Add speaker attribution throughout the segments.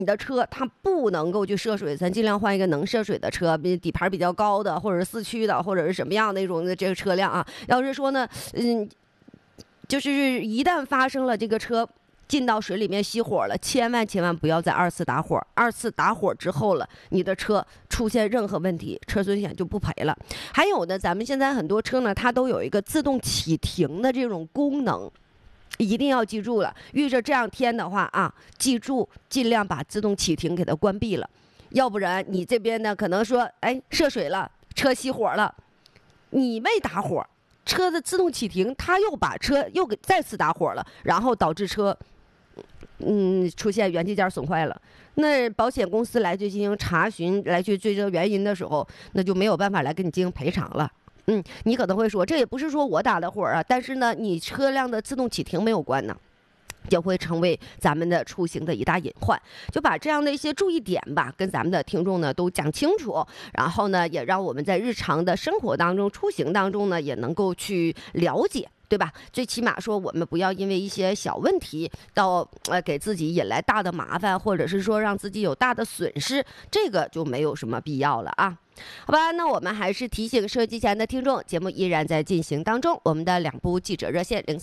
Speaker 1: 你的车它不能够去涉水，咱尽量换一个能涉水的车，底盘比较高的，或者是四驱的，或者是什么样的一种的这个车辆啊。要是说呢，就是一旦发生了这个车进到水里面熄火了，千万不要再二次打火。二次打火之后了，你的车出现任何问题，车损险就不赔了。还有呢，咱们现在很多车呢，它都有一个自动启停的这种功能。一定要记住了，遇着这样天的话啊，记住尽量把自动启停给它关闭了，要不然你这边呢可能说，哎，涉水了，车熄火了，你没打火，车的自动启停它又把车又给再次打火了，然后导致车出现元器件损坏了。那保险公司来去进行查询，来去追究原因的时候，那就没有办法来给你进行赔偿了。你可能会说，这也不是说我打的火啊，但是呢，你车辆的自动启停没有关呢，就会成为咱们的出行的一大隐患。就把这样的一些注意点吧，跟咱们的听众呢都讲清楚，然后呢，也让我们在日常的生活当中、出行当中呢，也能够去了解。对吧？最起码说，我们不要因为一些小问题到给自己引来大的麻烦，或者是说让自己有大的损失，这个就没有什么必要了啊。好吧，那我们还是提醒收机前的听众，节目依然在进行当中。我们的2部记者热线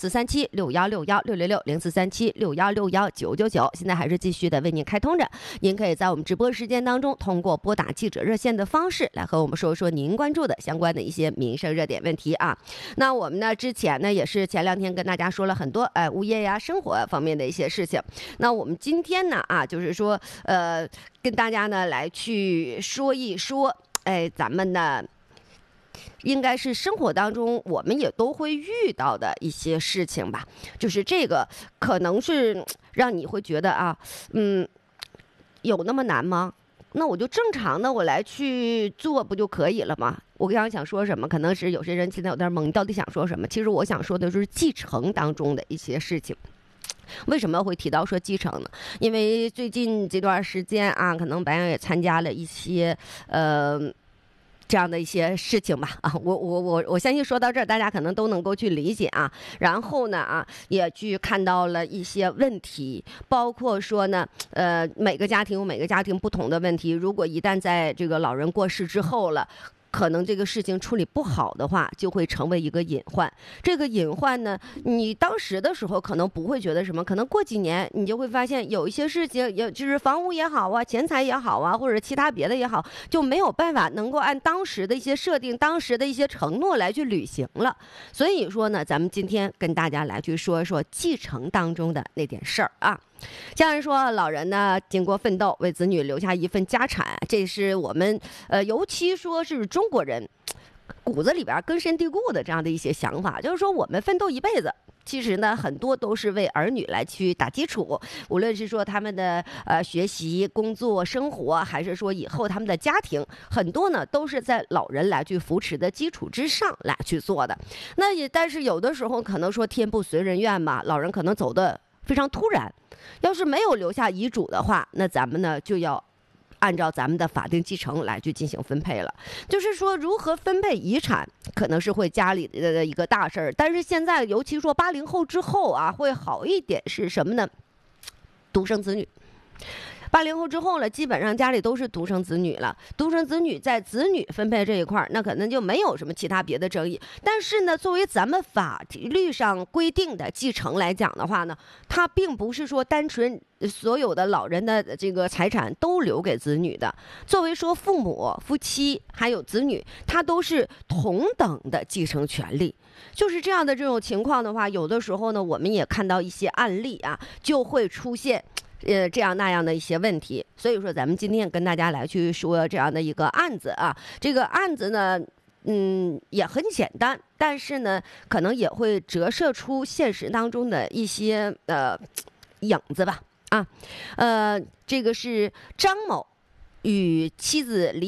Speaker 1: 043761616666043761619999，现在还是继续的为您开通着。您可以在我们直播时间当中，通过拨打记者热线的方式来和我们说说您关注的相关的一些民生热点问题啊。那我们呢之前呢也是前2天跟大家说了很多物业呀、生活方面的一些事情。那我们今天呢就是说跟大家呢来去说一说。咱们呢，应该是生活当中我们也都会遇到的一些事情吧。就是这个可能是让你会觉得啊，有那么难吗？那我就正常的我来去做不就可以了吗？我刚刚想说什么，可能是有些人现在有点懵，你到底想说什么？其实我想说的就是继承当中的一些事情。为什么会提到说继承呢？因为最近这段时间啊，可能白羊也参加了一些这样的一些事情吧啊，我相信说到这儿，大家可能都能够去理解啊。然后呢也去看到了一些问题，包括说呢，每个家庭有每个家庭不同的问题。如果一旦在这个老人过世之后了，可能这个事情处理不好的话，就会成为一个隐患。这个隐患呢，你当时的时候可能不会觉得什么，可能过几年你就会发现有一些事情，也就是房屋也好啊，钱财也好啊，或者其他别的也好，就没有办法能够按当时的一些设定、当时的一些承诺来去履行了。所以说呢，咱们今天跟大家来去说一说继承当中的那点事儿啊。像是说老人呢经过奋斗为子女留下一份家产，这是我们尤其说是中国人骨子里边根深蒂固的这样的一些想法，就是说我们奋斗一辈子，其实呢很多都是为儿女来去打基础，无论是说他们的学习、工作、生活，还是说以后他们的家庭，很多呢都是在老人来去扶持的基础之上来去做的。那也但是有的时候可能说天不随人愿嘛，老人可能走的非常突然，要是没有留下遗嘱的话，那咱们呢就要按照咱们的法定继承来去进行分配了。就是说如何分配遗产可能是会家里的一个大事儿，但是现在尤其说80后之后啊，会好一点是什么呢？独生子女。80后之后了，基本上家里都是独生子女了。独生子女在子女分配这一块，那可能就没有什么其他别的争议。但是呢，作为咱们法律上规定的继承来讲的话呢，它并不是说单纯所有的老人的这个财产都留给子女的。作为说父母、夫妻还有子女，它都是同等的继承权利。就是这样的这种情况的话，有的时候呢，我们也看到一些案例啊，就会出现这样那样的一些问题。所以说咱们今天跟大家来去说这样的一个案子啊，这个案子呢也很简单，但是呢可能也会折射出现实当中的一些影子吧啊。这个是张某与妻子李某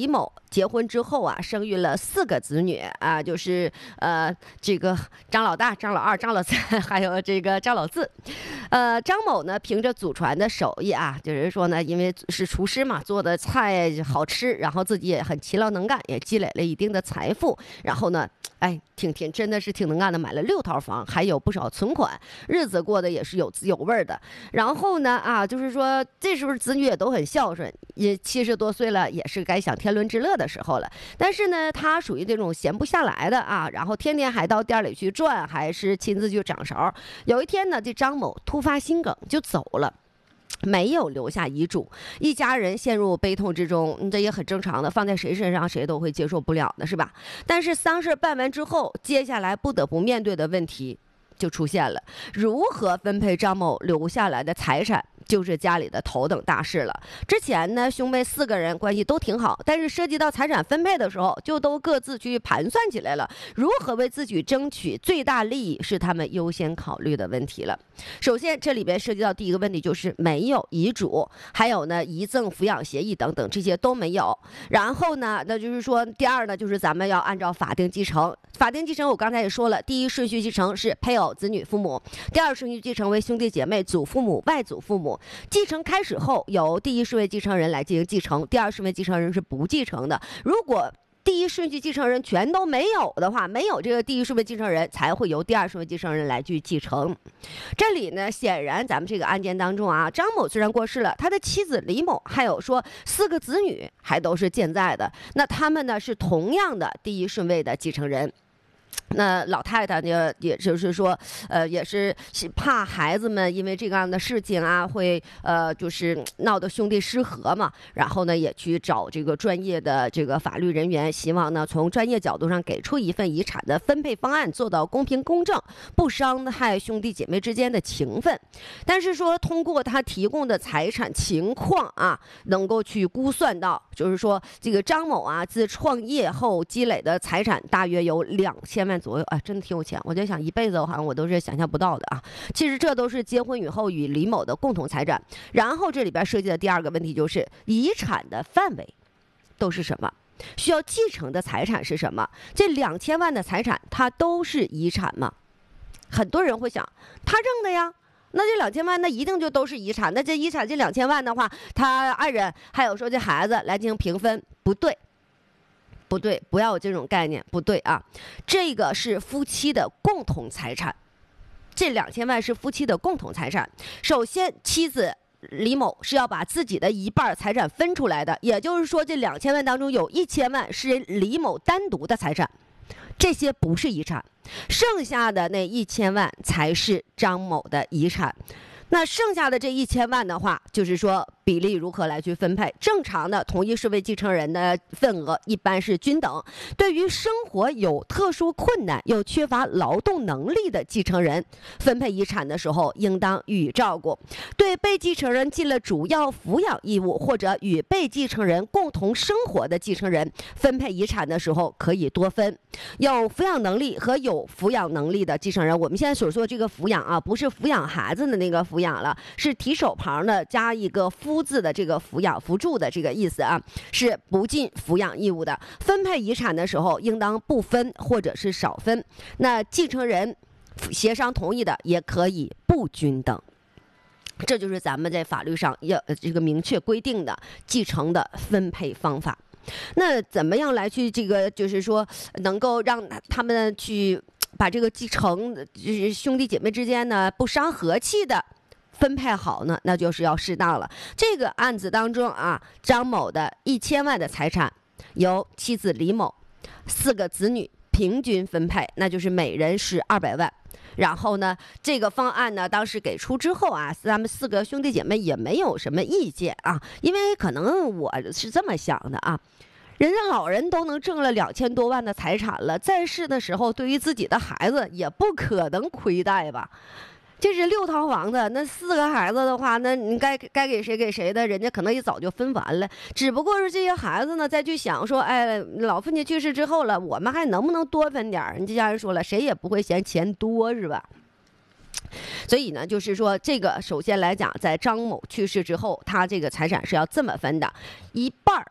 Speaker 1: 结婚之后啊，生育了4个子女啊，就是这个张老大、张老二、张老三，还有这个张老四。张某呢，凭着祖传的手艺啊，就是说呢，因为是厨师嘛，做的菜好吃，然后自己也很勤劳能干，也积累了一定的财富，然后呢，哎，真的是挺能干的，买了6套房，还有不少存款，日子过得也是有滋有味的。然后呢，就是说这时候子女也都很孝顺，也70多岁了，也是该享天伦之乐的时候了。但是呢，他属于这种闲不下来的啊，然后天天还到店里去转，还是亲自去掌勺。有一天呢，这张某突发心梗就走了。没有留下遗嘱，一家人陷入悲痛之中，这也很正常的，放在谁身上谁都会接受不了的，是吧？但是丧事办完之后，接下来不得不面对的问题就出现了，如何分配张某留下来的财产，就是家里的头等大事了。之前呢，兄妹4个人关系都挺好，但是涉及到财产分配的时候，就都各自去盘算起来了，如何为自己争取最大利益是他们优先考虑的问题了。首先，这里边涉及到第一个问题就是没有遗嘱，还有呢遗赠抚养协议等等，这些都没有。然后呢，那就是说第二呢，就是咱们要按照法定继承。法定继承我刚才也说了，第一顺序继承是配偶、子女、父母，第二顺序继承为兄弟姐妹、祖父母、外祖父母。继承开始后，由第一顺位继承人来进行继承，第二顺位继承人是不继承的。如果第一顺序继承人全都没有的话，没有这个第一顺位继承人，才会由第二顺位继承人来去继承。这里呢，显然咱们这个案件当中啊，张某虽然过世了，他的妻子李某还有说4个子女还都是健在的，那他们呢是同样的第一顺位的继承人。那老太太呢，也就是说，也是怕孩子们因为这样的事情啊，会就是闹得兄弟失和嘛。然后呢，也去找这个专业的这个法律人员，希望呢从专业角度上给出一份遗产的分配方案，做到公平公正，不伤害兄弟姐妹之间的情分。但是说，通过他提供的财产情况啊，能够去估算到，就是说这个张某啊，自创业后积累的财产大约有2000万左右，哎，真的挺有钱。我就想一辈子，好像我都是想象不到的啊。其实这都是结婚以后与李某的共同财产。然后这里边涉及的第二个问题就是遗产的范围都是什么？需要继承的财产是什么？这2000万的财产，它都是遗产吗？很多人会想，他挣的呀。那这2000万，那一定就都是遗产。那这遗产这2000万的话，他爱人还有说这孩子来进行平分，不对。不对，不要有这种概念，不对啊！这个是夫妻的共同财产，这2000万是夫妻的共同财产。首先，妻子李某是要把自己的一半财产分出来的，也就是说，这2000万当中有1000万是李某单独的财产，这些不是遗产，剩下的那1000万才是张某的遗产。那剩下的这1000万的话，就是说比例如何来去分配？正常的同一顺位继承人的份额一般是均等。对于生活有特殊困难又缺乏劳动能力的继承人，分配遗产的时候应当予以照顾。对被继承人尽了主要抚养义务或者与被继承人共同生活的继承人，分配遗产的时候可以多分。有抚养能力和有抚养能力的继承人，我们现在所说的这个抚养啊，不是抚养孩子的那个抚养了，是提手旁的加一个夫字的这个抚养扶助的这个意思啊，是不尽抚养义务的。分配遗产的时候应当不分或者是少分，那继承人协商同意的也可以不均等。这就是咱们在法律上要这个明确规定的继承的分配方法。那怎么样来去这个就是说能够让他们去把这个继承就是兄弟姐妹之间呢不伤和气的分配好呢？那就是要适当了。这个案子当中啊，张某的1000万的财产由妻子李某4个子女平均分配，那就是每人是200万。然后呢，这个方案呢，当时给出之后啊，咱们4个兄弟姐妹也没有什么意见啊，因为可能我是这么想的啊，人家老人都能挣了2000多万的财产了，在世的时候对于自己的孩子也不可能亏待吧。这是6套房子，那4个孩子的话，那你该给谁给谁的，人家可能也早就分完了。只不过是这些孩子呢，再去想说，哎，老父亲去世之后了，我们还能不能多分点儿？人家家人说了，谁也不会嫌钱多，是吧？所以呢，就是说，这个首先来讲，在张某去世之后，他这个财产是要这么分的：一半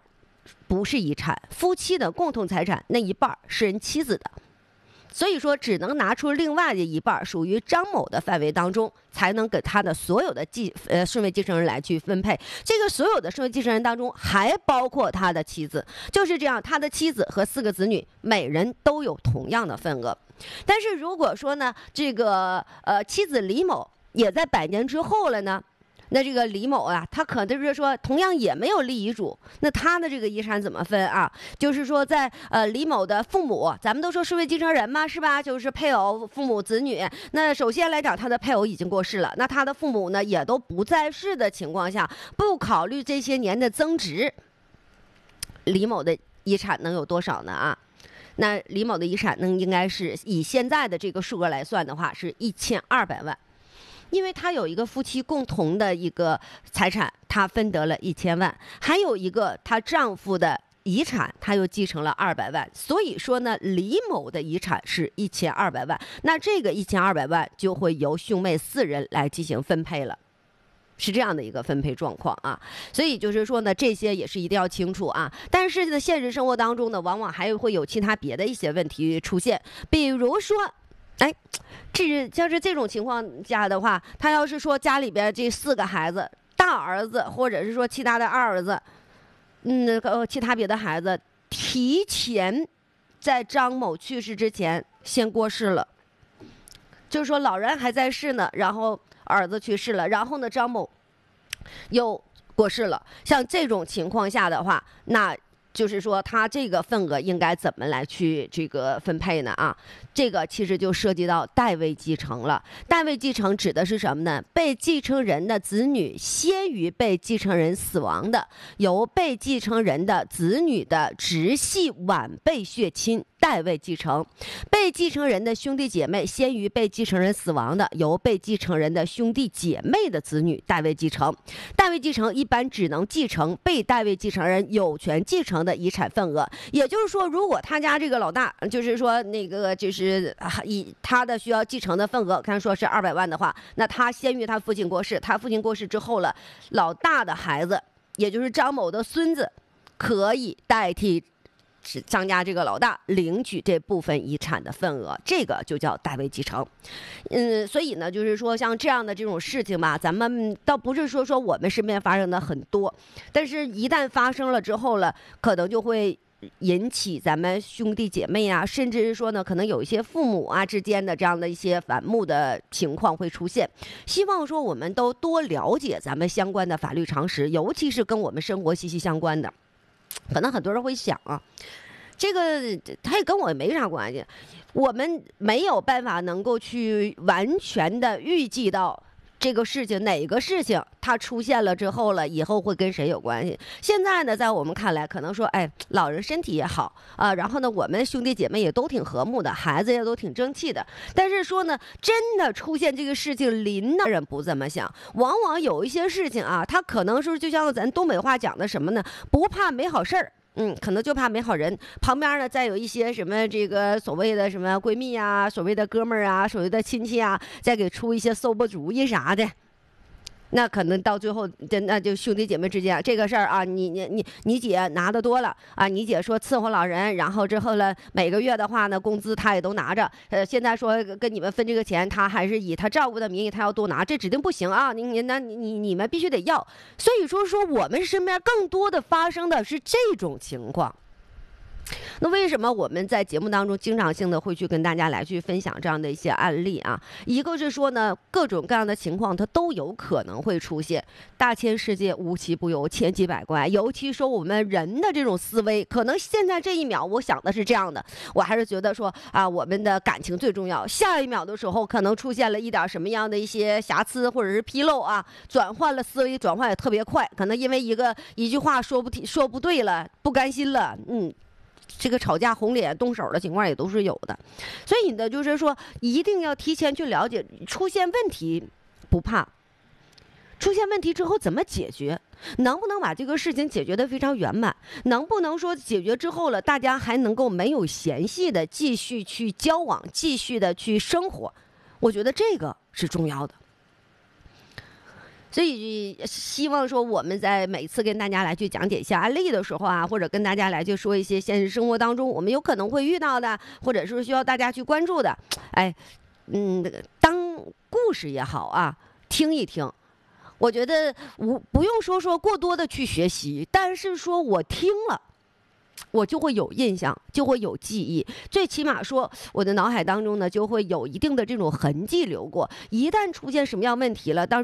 Speaker 1: 不是遗产，夫妻的共同财产那一半是人妻子的。所以说，只能拿出另外的一半属于张某的范围当中，才能给他的所有的顺位继承人来去分配。这个所有的顺位继承人当中，还包括他的妻子，就是这样，他的妻子和4个子女，每人都有同样的份额。但是如果说呢，这个妻子李某也在100年之后了呢，那这个李某啊，他可能就是说同样也没有立遗嘱，那他的这个遗产怎么分啊？就是说在李某的父母，咱们都说顺位继承人嘛，是吧？就是配偶、父母、子女。那首先来讲，他的配偶已经过世了，那他的父母呢也都不在世的情况下，不考虑这些年的增值，李某的遗产能有多少呢？啊？那李某的遗产应该是以现在的这个数额来算的话，是1200万。因为他有一个夫妻共同的一个财产，他分得了1000万，还有一个她丈夫的遗产，他又继承了200万，所以说呢，李某的遗产是1200万，那这个1200万就会由兄妹4人来进行分配了。是这样的一个分配状况啊，所以就是说呢，这些也是一定要清楚啊。但是呢，现实生活当中呢，往往还会有其他别的一些问题出现，比如说，像是这种情况下的话，他要是说家里边这4个孩子，大儿子或者是说其他的二儿子，其他别的孩子提前在张某去世之前先过世了，就是说老人还在世呢，然后儿子去世了，然后呢张某又过世了，像这种情况下的话，那就是说他这个份额应该怎么来去这个分配呢？啊，这个其实就涉及到代位继承了。代位继承指的是什么呢？被继承人的子女先于被继承人死亡的，由被继承人的子女的直系晚辈血亲代位继承；被继承人的兄弟姐妹先于被继承人死亡的，由被继承人的兄弟姐妹的子女代位继承。代位继承一般只能继承被代位继承人有权继承的遗产份额，也就是说，如果他家这个老大，就是说那个就是以他的需要继承的份额，刚才说是200万的话，那他先于他父亲过世，他父亲过世之后了，老大的孩子，也就是张某的孙子，可以代替张家这个老大领取这部分遗产的份额，这个就叫代位继承。所以呢，就是说像这样的这种事情吧，咱们倒不是说我们身边发生的很多，但是一旦发生了之后了，可能就会引起咱们兄弟姐妹啊，甚至是说呢，可能有一些父母啊之间的这样的一些反目的情况会出现。希望说我们都多了解咱们相关的法律常识，尤其是跟我们生活息息相关的。可能很多人会想啊，这个它也跟我没啥关系，我们没有办法能够去完全的预计到这个事情哪个事情它出现了之后了，以后会跟谁有关系。现在呢，在我们看来，可能说，老人身体也好啊，然后呢，我们兄弟姐妹也都挺和睦的，孩子也都挺争气的。但是说呢，真的出现这个事情，临的人不这么想。往往有一些事情啊，它可能是就像咱东北话讲的什么呢？不怕没好事儿。可能就怕没好人，旁边呢再有一些什么这个所谓的什么闺蜜啊，所谓的哥们儿啊，所谓的亲戚啊，再给出一些馊吧主意啥的，那可能到最后那就兄弟姐妹之间这个事儿啊，你姐拿的多了啊，你姐说伺候老人，然后之后呢每个月的话呢工资她也都拿着，现在说跟你们分这个钱，她还是以她照顾的名义，她要多拿，这指定不行啊，你们必须得要。所以说我们身边更多的发生的是这种情况。那为什么我们在节目当中经常性的会去跟大家来去分享这样的一些案例啊？一个是说呢，各种各样的情况它都有可能会出现。大千世界无奇不有，千奇百怪。尤其说我们人的这种思维，可能现在这一秒我想的是这样的，我还是觉得说啊，我们的感情最重要。下一秒的时候，可能出现了一点什么样的一些瑕疵或者是纰漏啊，转换了思维，转换也特别快。可能因为一句话说不对了，不甘心了，这个吵架红脸动手的情况也都是有的。所以呢，就是说一定要提前去了解，出现问题不怕，出现问题之后怎么解决，能不能把这个事情解决得非常圆满，能不能说解决之后了，大家还能够没有嫌隙的继续去交往，继续的去生活，我觉得这个是重要的。 所以希望说我们在每次跟大家来去讲解一些案例的时候啊，或者跟大家来去说一些现实生活当中我们有可能会遇到的，或者是需要大家去关注的，哎，当故事也好啊，听一听。我觉得不用说过多的去学习，但是说我听了。我就会有印象，就会有记忆，最起码说我的脑海当中呢就会有一定的这种痕迹流过。一旦出现什么样问题了，当